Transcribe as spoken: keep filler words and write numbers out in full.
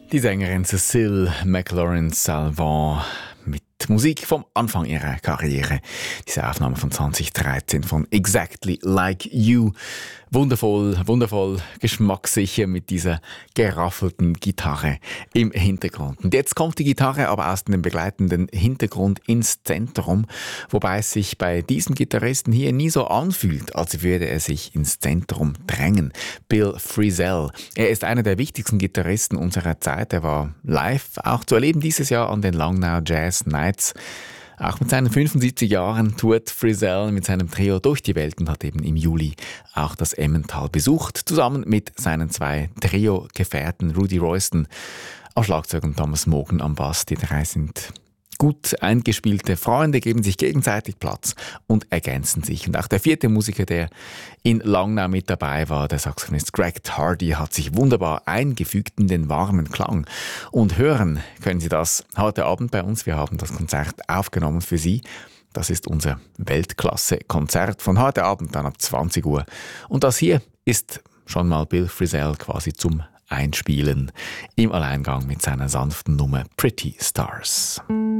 Die Sängerin Cécile McLaurin-Salvant mit Musik vom Anfang ihrer Karriere. Diese Aufnahme von zwanzig dreizehn von Exactly Like You. Wundervoll, wundervoll, geschmackssicher mit dieser geraffelten Gitarre im Hintergrund. Und jetzt kommt die Gitarre aber aus dem begleitenden Hintergrund ins Zentrum, wobei es sich bei diesem Gitarristen hier nie so anfühlt, als würde er sich ins Zentrum drängen. Bill Frisell. Er ist einer der wichtigsten Gitarristen unserer Zeit. Er war live auch zu erleben dieses Jahr an den Langnau Jazz Nights. Auch mit seinen fünfundsiebzig Jahren tourt Frisell mit seinem Trio durch die Welt und hat eben im Juli auch das Emmental besucht, zusammen mit seinen zwei Trio-Gefährten Rudy Royston am Schlagzeug und Thomas Mogen am Bass. Die drei sind gut eingespielte Freunde, geben sich gegenseitig Platz und ergänzen sich. Und auch der vierte Musiker, der in Langnau mit dabei war, der Saxophonist Greg Tardy, hat sich wunderbar eingefügt in den warmen Klang. Und hören können Sie das heute Abend bei uns. Wir haben das Konzert aufgenommen für Sie. Das ist unser Weltklasse-Konzert von heute Abend dann ab zwanzig Uhr. Und das hier ist schon mal Bill Frisell quasi zum Einspielen im Alleingang mit seiner sanften Nummer Pretty Stars.